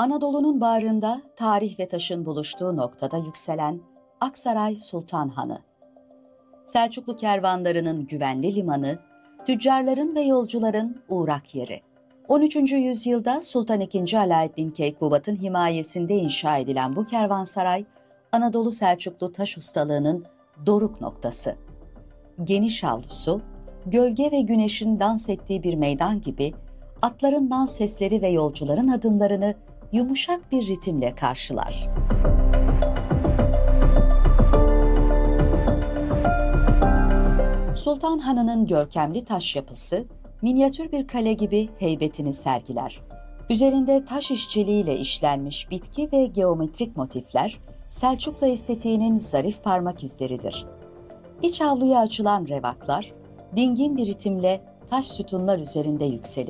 Anadolu'nun bağrında tarih ve taşın buluştuğu noktada yükselen Aksaray Sultan Hanı. Selçuklu kervanlarının güvenli limanı, tüccarların ve yolcuların uğrak yeri. 13. yüzyılda Sultan II. Alaaddin Keykubat'ın himayesinde inşa edilen bu kervansaray, Anadolu Selçuklu taş ustalığının doruk noktası. Geniş avlusu, gölge ve güneşin dans ettiği bir meydan gibi, atların dans sesleri ve yolcuların adımlarını yumuşak bir ritimle karşılar. Sultan Hanı'nın görkemli taş yapısı, minyatür bir kale gibi heybetini sergiler. Üzerinde taş işçiliğiyle işlenmiş bitki ve geometrik motifler, Selçuklu estetiğinin zarif parmak izleridir. İç avluya açılan revaklar, dingin bir ritimle taş sütunlar üzerinde yükselir.